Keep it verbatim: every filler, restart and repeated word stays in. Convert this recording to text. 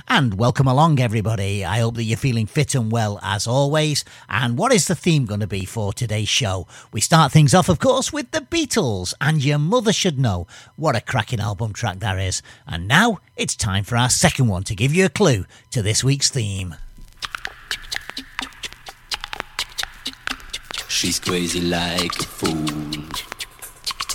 And welcome along, everybody. I hope that you're feeling fit and well as always. And what is the theme going to be for today's show? We start things off, of course, with the Beatles, and Your Mother Should Know. What a cracking album track that is. And now it's time for our second one to give you a clue to this week's theme. She's crazy like a fool.